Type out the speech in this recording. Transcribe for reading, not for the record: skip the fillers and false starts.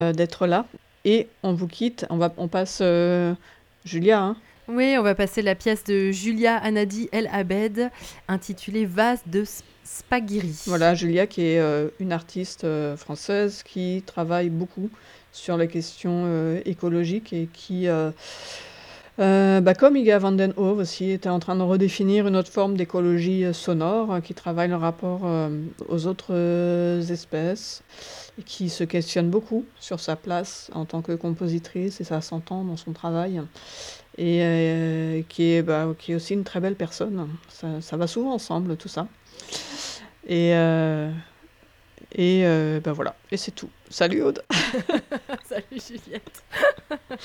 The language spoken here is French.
d'être là. Et on vous quitte. On passe Julia, hein. Oui, on va passer la pièce de Julia Anadi El Abed, intitulée Vase de Spagyri. Voilà, Julia qui est une artiste française qui travaille beaucoup sur les questions écologiques et qui, comme Iga van den Hove aussi, était en train de redéfinir une autre forme d'écologie sonore, qui travaille le rapport aux autres espèces et qui se questionne beaucoup sur sa place en tant que compositrice, et ça s'entend dans son travail, et qui est aussi une très belle personne. Ça va souvent ensemble, tout ça. Et, voilà, et c'est tout. Salut Aude. Salut Juliette.